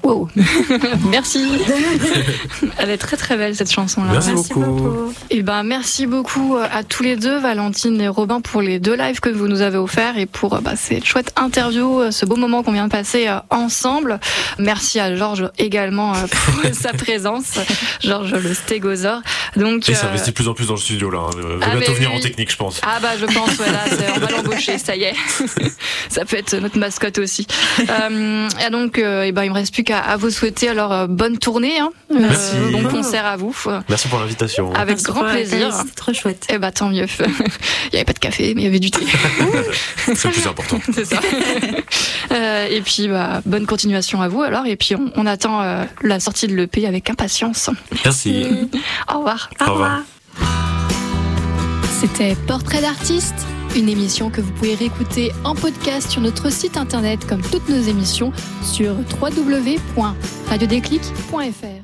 Wow. Merci. Elle est très très belle cette chanson-là. Merci beaucoup. Et merci beaucoup à tous les deux, Valentine et Robin, pour les 2 lives que vous nous avez offerts et pour cette chouette interview, ce beau moment qu'on vient de passer ensemble. Merci à Georges également pour sa présence, Georges le stégosaure. Donc, il s'investit de plus en plus dans le studio là. Il va bientôt venir en technique, je pense. Je pense, on va l'embaucher, ça y est. Ça peut être notre mascotte aussi. Et donc, il me reste plus qu'à vous souhaiter alors bonne tournée. Merci. Bon concert à vous. Merci pour l'invitation. Avec grand plaisir. C'est trop chouette. Tant mieux. Il n'y avait pas de café, mais il y avait du thé. C'est le plus important. C'est ça. Et puis, bonne continuation à vous alors. Et puis, on attend la sortie de l'EP avec impatience. Merci. Au revoir. Au revoir. C'était Portrait d'artiste, une émission que vous pouvez réécouter en podcast sur notre site internet comme toutes nos émissions sur www.radiodéclic.fr.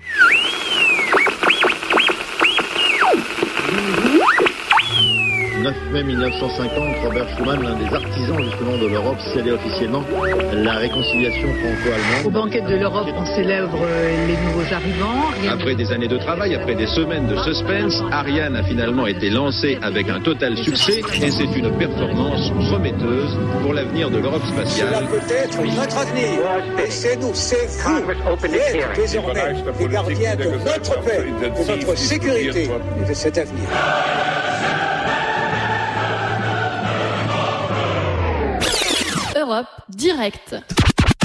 9 mai 1950, Robert Schuman, l'un des artisans justement de l'Europe, scellait officiellement la réconciliation franco-allemande. Au banquet de l'Europe, on célèbre les nouveaux arrivants. Après des années de travail, après des semaines de suspense, Ariane a finalement été lancée avec un total succès et c'est une performance prometteuse pour l'avenir de l'Europe spatiale. Cela peut être notre avenir. Et c'est nous, c'est vous, qui êtes désormais les gardiens de notre paix, de notre sécurité et de cet avenir. Europe Direct.